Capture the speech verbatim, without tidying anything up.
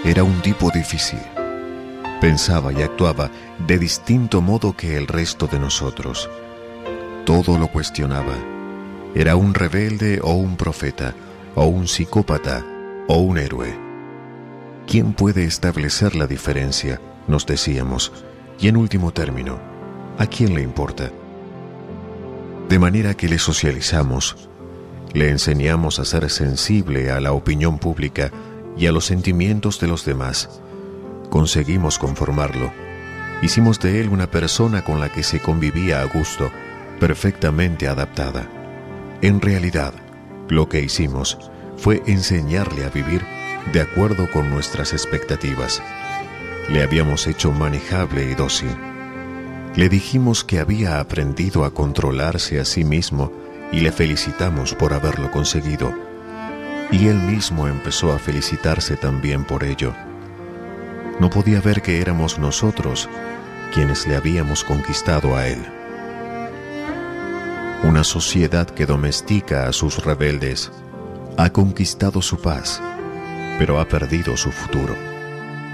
Era un tipo difícil. Pensaba y actuaba de distinto modo que el resto de nosotros. Todo lo cuestionaba. Era un rebelde o un profeta, o un psicópata o un héroe. ¿Quién puede establecer la diferencia?, nos decíamos, y en último término, ¿a quién le importa? De manera que le socializamos, le enseñamos a ser sensible a la opinión pública y a los sentimientos de los demás. Conseguimos conformarlo. Hicimos de él una persona con la que se convivía a gusto, perfectamente adaptada. En realidad, lo que hicimos fue enseñarle a vivir de acuerdo con nuestras expectativas. Le habíamos hecho manejable y dócil. Le dijimos que había aprendido a controlarse a sí mismo y le felicitamos por haberlo conseguido. Y él mismo empezó a felicitarse también por ello. No podía ver que éramos nosotros quienes le habíamos conquistado a él. Una sociedad que domestica a sus rebeldes ha conquistado su paz, pero ha perdido su futuro.